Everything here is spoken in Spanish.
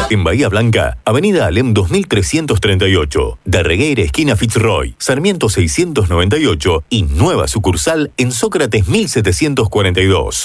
En Bahía Blanca, Avenida Alem 2338, de Regueira esquina Fitzroy, Sarmiento 698 y nueva sucursal en Sócrates 1742.